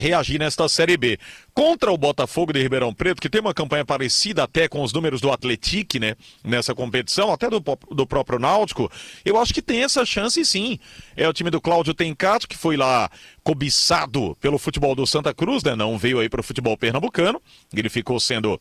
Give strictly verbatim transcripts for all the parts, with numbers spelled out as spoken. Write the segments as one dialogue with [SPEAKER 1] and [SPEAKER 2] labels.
[SPEAKER 1] reagir nesta Série B. Contra o Botafogo de Ribeirão Preto, que tem uma campanha parecida até com os números do Atlético, né, nessa competição, até do, do próprio Náutico, eu acho que tem essa chance sim. É o time do Cláudio Tencato, que foi lá cobiçado pelo futebol do Santa Cruz, né, não veio aí para o futebol pernambucano, ele ficou sendo...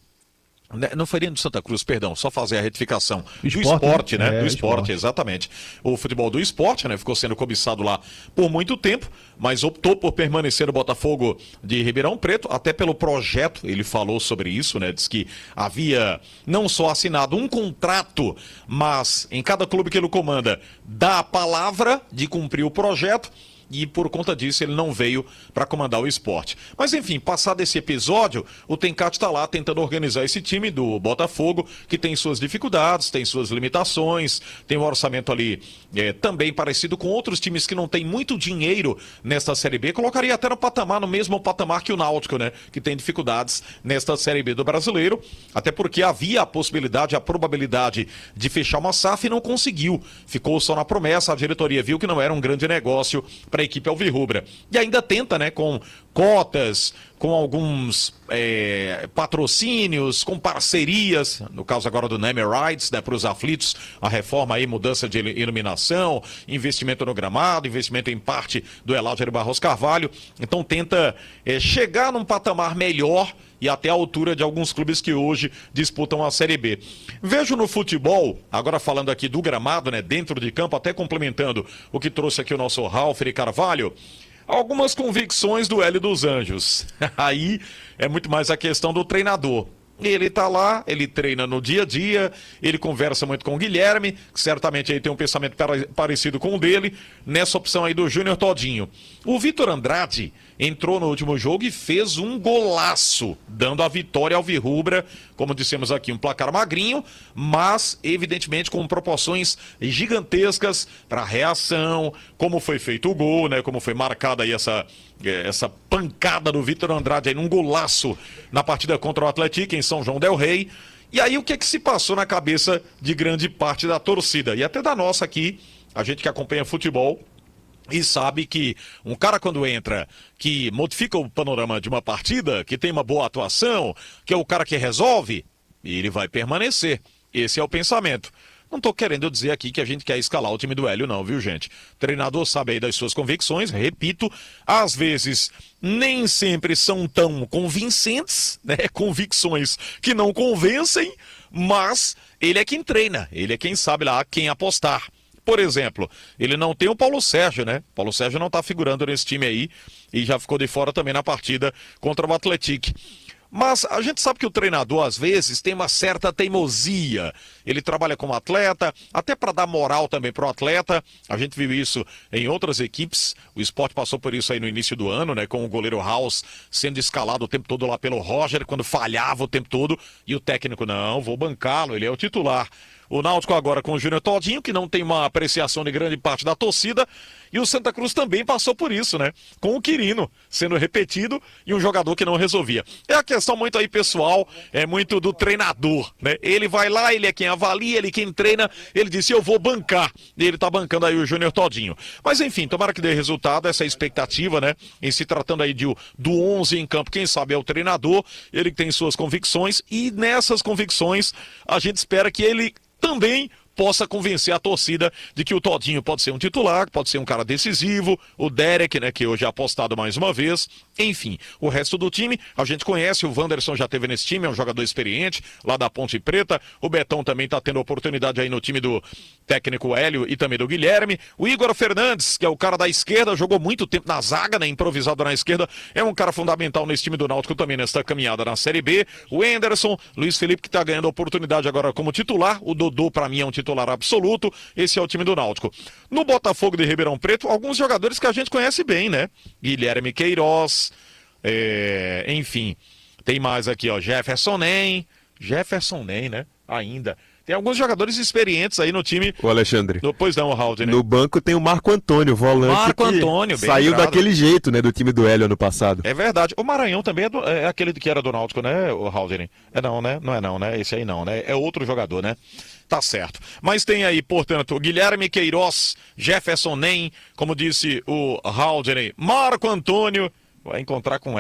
[SPEAKER 1] Não foi nem do Santa Cruz, perdão, só fazer a retificação.
[SPEAKER 2] Esporte,
[SPEAKER 1] do esporte, né?
[SPEAKER 2] né? É,
[SPEAKER 1] do esporte,
[SPEAKER 2] esporte,
[SPEAKER 1] exatamente. O futebol do esporte, né? Ficou sendo cobiçado lá por muito tempo, mas optou por permanecer no Botafogo de Ribeirão Preto, até pelo projeto, ele falou sobre isso, né? Diz que havia não só assinado um contrato, mas em cada clube que ele comanda, dá a palavra de cumprir o projeto. E por conta disso ele não veio para comandar o esporte. Mas enfim, passado esse episódio, o Tencato está lá tentando organizar esse time do Botafogo, que tem suas dificuldades, tem suas limitações, tem um orçamento ali é, também parecido com outros times que não tem muito dinheiro nesta Série B. Colocaria até no patamar, no mesmo patamar que o Náutico, né? Que tem dificuldades nesta Série B do Brasileiro, até porque havia a possibilidade, a probabilidade de fechar uma S A F e não conseguiu. Ficou só na promessa, a diretoria viu que não era um grande negócio para a equipe alvirrubra. E ainda tenta, né, com cotas, com alguns é, patrocínios, com parcerias, no caso agora do Name Rights, né, para os aflitos, a reforma aí, mudança de iluminação, investimento no gramado, investimento em parte do Eládio Barros Carvalho. Então tenta é, chegar num patamar melhor e até a altura de alguns clubes que hoje disputam a Série B. Vejo no futebol, agora falando aqui do gramado, né, dentro de campo, até complementando o que trouxe aqui o nosso Ralf Carvalho, algumas convicções do Hélio dos Anjos. Aí é muito mais a questão do treinador. Ele tá lá, ele treina no dia a dia, ele conversa muito com o Guilherme, que certamente aí tem um pensamento parecido com o dele, nessa opção aí do Júnior Todinho. O Vitor Andrade entrou no último jogo e fez um golaço, dando a vitória ao Alvirrubra, como dissemos aqui, um placar magrinho, mas evidentemente com proporções gigantescas para reação, como foi feito o gol, né, como foi marcada aí essa, essa pancada do Vitor Andrade aí num golaço na partida contra o Atlético em São João del Rei. E aí o que é que se passou na cabeça de grande parte da torcida e até da nossa aqui, a gente que acompanha futebol e sabe que um cara quando entra, que modifica o panorama de uma partida, que tem uma boa atuação, que é o cara que resolve, ele vai permanecer. Esse é o pensamento. Não estou querendo dizer aqui que a gente quer escalar o time do Hélio, não, viu, gente? O treinador sabe aí das suas convicções, repito, às vezes nem sempre são tão convincentes, né? Convicções que não convencem, mas ele é quem treina, ele é quem sabe lá quem apostar. Por exemplo, ele não tem o Paulo Sérgio, né? Paulo Sérgio não está figurando nesse time aí e já ficou de fora também na partida contra o Atlético. Mas a gente sabe que o treinador, às vezes, tem uma certa teimosia. Ele trabalha como atleta, até para dar moral também para o atleta. A gente viu isso em outras equipes. O Sport passou por isso aí no início do ano, né? Com o goleiro House sendo escalado o tempo todo lá pelo Roger, quando falhava o tempo todo. E o técnico, não, vou bancá-lo, ele é o titular. O Náutico agora com o Júnior Todinho, que não tem uma apreciação de grande parte da torcida. E o Santa Cruz também passou por isso, né? Com o Quirino sendo repetido e um jogador que não resolvia. É a questão muito aí pessoal, é muito do treinador, né? Ele vai lá, ele é quem avalia, ele é quem treina, ele disse, eu vou bancar. E ele tá bancando aí o Júnior Todinho. Mas enfim, tomara que dê resultado, essa expectativa, né? Em se tratando aí de, do onze em campo, quem sabe é o treinador, ele que tem suas convicções e nessas convicções a gente espera que ele também possa convencer a torcida de que o Todinho pode ser um titular, pode ser um cara decisivo, o Derek, né, que hoje é apostado mais uma vez, enfim, o resto do time, a gente conhece, o Wanderson já teve nesse time, é um jogador experiente, lá da Ponte Preta, o Betão também tá tendo oportunidade aí no time do técnico Hélio e também do Guilherme, o Igor Fernandes, que é o cara da esquerda, jogou muito tempo na zaga, né, improvisado na esquerda, é um cara fundamental nesse time do Náutico também, nesta caminhada na Série B, o Anderson, Luiz Felipe que tá ganhando oportunidade agora como titular, o Dodô pra mim é um titular absoluto, esse é o time do Náutico. No Botafogo de Ribeirão Preto, alguns jogadores que a gente conhece bem, né? Guilherme Queiroz, é... enfim, tem mais aqui, ó, Jefferson Nem, Jefferson Nem, né? Ainda. Tem alguns jogadores experientes aí no time.
[SPEAKER 3] O Alexandre.
[SPEAKER 1] No, pois não, o Raul, né?
[SPEAKER 3] No banco tem o Marco Antônio, volante.
[SPEAKER 1] Marco Antônio, bem
[SPEAKER 3] saiu
[SPEAKER 1] lembrado.
[SPEAKER 3] daquele jeito, né, do time do Hélio ano passado.
[SPEAKER 1] É verdade. O Maranhão também é, do, é aquele que era do Náutico, né, o Haldane? É não, né? Não é não, né? Esse aí não, né? É outro jogador, né? Tá certo. Mas tem aí, portanto, o Guilherme Queiroz, Jefferson Nem, como disse o Haldane, Marco Antônio, vai encontrar com